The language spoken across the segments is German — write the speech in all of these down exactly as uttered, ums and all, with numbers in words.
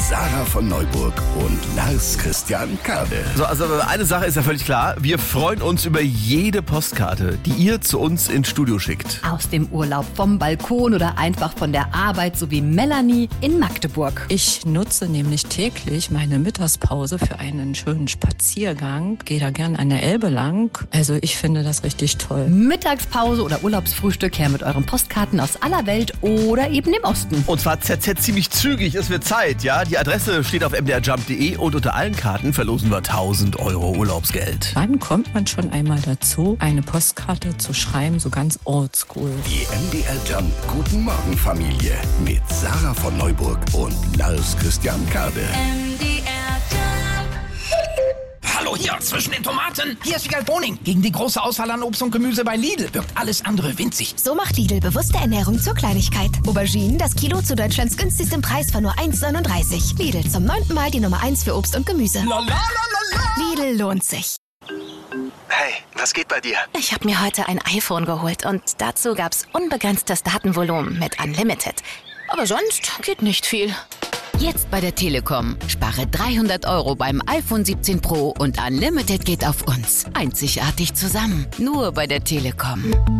Sarah von Neuburg und Lars Christian Kade. So, also eine Sache ist ja völlig klar. Wir freuen uns über jede Postkarte, die ihr zu uns ins Studio schickt. Aus dem Urlaub, vom Balkon oder einfach von der Arbeit, so wie Melanie in Magdeburg. Ich nutze nämlich täglich meine Mittagspause für einen schönen Spaziergang. Gehe da gern an der Elbe lang. Also ich finde das richtig toll. Mittagspause oder Urlaubsfrühstück her mit euren Postkarten aus aller Welt oder eben im Osten. Und zwar Z Z ziemlich zügig, es wird Zeit, ja. Die Adresse steht auf m d r jump punkt d e und unter allen Karten verlosen wir tausend Euro Urlaubsgeld. Wann kommt man schon einmal dazu, eine Postkarte zu schreiben, so ganz oldschool? Die M D R Jump Guten Morgen Familie mit Sarah von Neuburg und Lars Christian Kade. M D R Jump. Hallo hier zwischen den Tomaten. Hier ist Wiegald Boning. Gegen die große Auswahl an Obst und Gemüse bei Lidl wirkt alles andere winzig. So macht Lidl bewusste Ernährung zur Kleinigkeit. Auberginen, das Kilo zu Deutschlands günstigsten Preis von nur eins neununddreißig. Lidl, zum neunten Mal die Nummer eins für Obst und Gemüse. La, la, la, la, la. Lidl lohnt sich. Hey, was geht bei dir? Ich habe mir heute ein iPhone geholt und dazu gab's unbegrenztes Datenvolumen mit Unlimited. Aber sonst geht nicht viel. Jetzt bei der Telekom. Spare dreihundert Euro beim iPhone siebzehn Pro und Unlimited geht auf uns. Einzigartig zusammen. Nur bei der Telekom.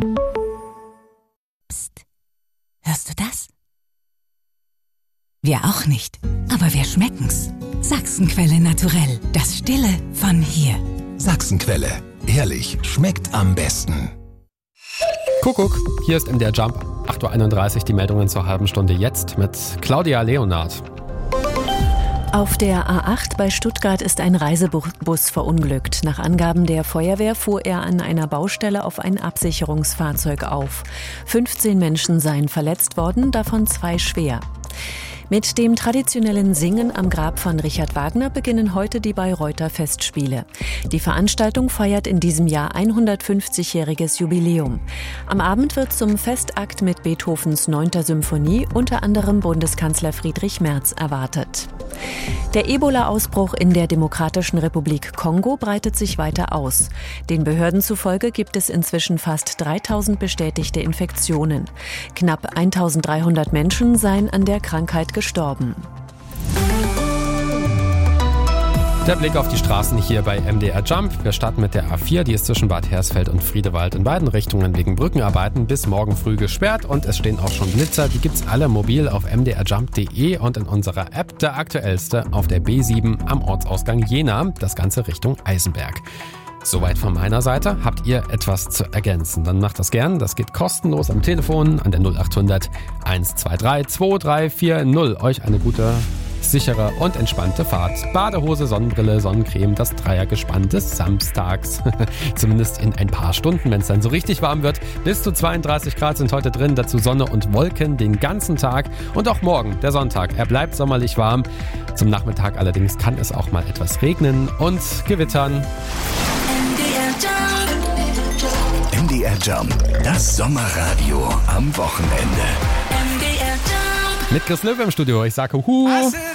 Psst. Hörst du das? Wir auch nicht. Aber wir schmecken's. Sachsenquelle Naturell. Das Stille von hier. Sachsenquelle. Ehrlich, schmeckt am besten. Kuckuck, hier ist M D R Jump. acht Uhr einunddreißig, die Meldungen zur halben Stunde jetzt mit Claudia Leonard. Auf der A acht bei Stuttgart ist ein Reisebus verunglückt. Nach Angaben der Feuerwehr fuhr er an einer Baustelle auf ein Absicherungsfahrzeug auf. fünfzehn Menschen seien verletzt worden, davon zwei schwer. Mit dem traditionellen Singen am Grab von Richard Wagner beginnen heute die Bayreuther Festspiele. Die Veranstaltung feiert in diesem Jahr hundertfünfzigjähriges Jubiläum. Am Abend wird zum Festakt mit Beethovens neunter Symphonie unter anderem Bundeskanzler Friedrich Merz erwartet. Der Ebola-Ausbruch in der Demokratischen Republik Kongo breitet sich weiter aus. Den Behörden zufolge gibt es inzwischen fast dreitausend bestätigte Infektionen. Knapp eintausenddreihundert Menschen seien an der Krankheit gestorben. Der Blick auf die Straßen hier bei M D R Jump. Wir starten mit der A vier, die ist zwischen Bad Hersfeld und Friedewald in beiden Richtungen wegen Brückenarbeiten bis morgen früh gesperrt und es stehen auch schon Blitzer. Die gibt's alle mobil auf m d r jump punkt d e und in unserer App. Der aktuellste auf der B sieben am Ortsausgang Jena, das Ganze Richtung Eisenberg. Soweit von meiner Seite. Habt ihr etwas zu ergänzen? Dann macht das gern. Das geht kostenlos am Telefon an der null acht hundert eins zwei drei zwei drei vier null. Euch eine gute, sichere und entspannte Fahrt. Badehose, Sonnenbrille, Sonnencreme, das Dreiergespann des Samstags. Zumindest in ein paar Stunden, wenn es dann so richtig warm wird. Bis zu zweiunddreißig Grad sind heute drin. Dazu Sonne und Wolken den ganzen Tag. Und auch morgen, der Sonntag. Er bleibt sommerlich warm. Zum Nachmittag allerdings kann es auch mal etwas regnen und gewittern. M D R Jump, das Sommerradio am Wochenende. M D R Jump. Mit Chris Löwe im Studio. Ich sage Huhu.